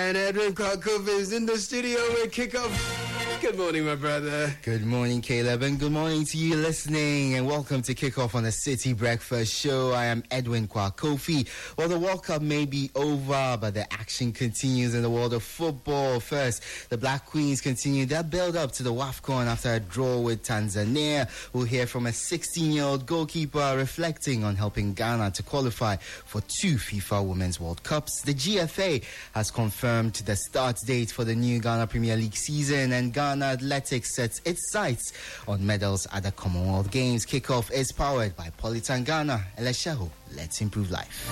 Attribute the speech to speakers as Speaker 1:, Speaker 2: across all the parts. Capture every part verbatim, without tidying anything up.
Speaker 1: And Edwin Krakov is in the studio with Kickoff. Good morning, my brother.
Speaker 2: Good morning, Caleb, and good morning to you listening, and welcome to Kickoff on the City Breakfast Show. I am Edwin Kwakofi. Well, the World Cup may be over, but the action continues in the world of football. First, the Black Queens continue their build-up to the WAFCON after a draw with Tanzania. We'll hear from a sixteen-year-old goalkeeper reflecting on helping Ghana to qualify for two FIFA Women's World Cups. The G F A has confirmed the start date for the new Ghana Premier League season, and Ghana Athletics sets its sights on medals at the Commonwealth Games. Kickoff is powered by Politan Ghana. Elesheho, let's improve life.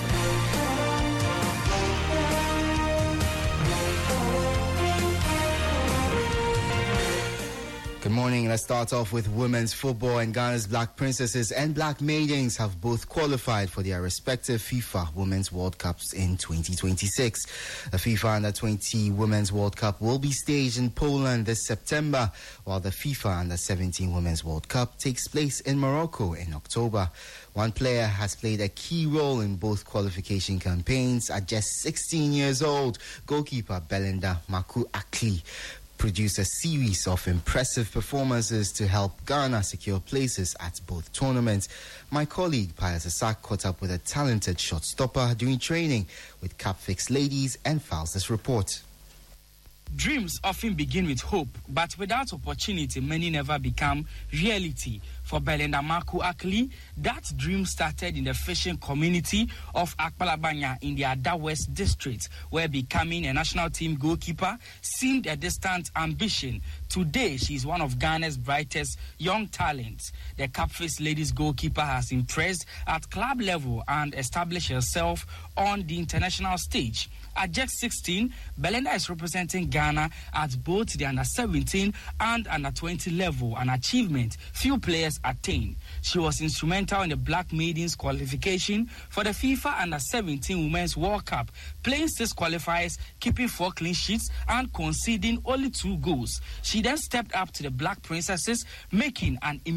Speaker 2: Good morning. Let's start off with women's football, and Ghana's Black Princesses and Black Maidens have both qualified for their respective FIFA Women's World Cups in twenty twenty-six. The FIFA Under twenty Women's World Cup will be staged in Poland this September, while the FIFA Under seventeen Women's World Cup takes place in Morocco in October. One player has played a key role in both qualification campaigns. At just sixteen years old, goalkeeper Belinda Maku-Akli produced a series of impressive performances to help Ghana secure places at both tournaments. My colleague Pius Asak caught up with a talented shot stopper during training with Capfix Ladies and files this report.
Speaker 3: Dreams often begin with hope, but without opportunity, many never become reality. For Belinda Maku-Akli, that dream started in the fishing community of Akbalabanya in the Ada West district, where becoming a national team goalkeeper seemed a distant ambition. Today, she is one of Ghana's brightest young talents. The Capface Ladies goalkeeper has impressed at club level and established herself on the international stage. At just sixteen, Belinda is representing Ghana at both the under seventeen and under twenty level, an achievement few players attain. She was instrumental in the Black Maidens qualification for the FIFA Under seventeen Women's World Cup, playing six qualifiers, keeping four clean sheets, and conceding only two goals. She then stepped up to the Black Princesses, making an